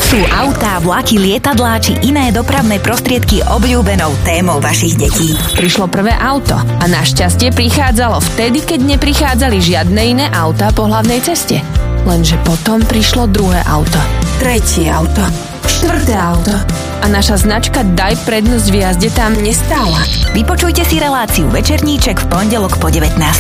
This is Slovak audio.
Sú autá, vlaky, lietadlá či iné dopravné prostriedky obľúbenou témou vašich detí? Prišlo prvé auto a našťastie prichádzalo vtedy, keď neprichádzali žiadne iné autá po hlavnej ceste. Lenže potom prišlo druhé auto, tretie auto, štvrté auto a naša značka Daj prednosť v jazde tam nestála. Vypočujte si reláciu Večerníček v pondelok po 19.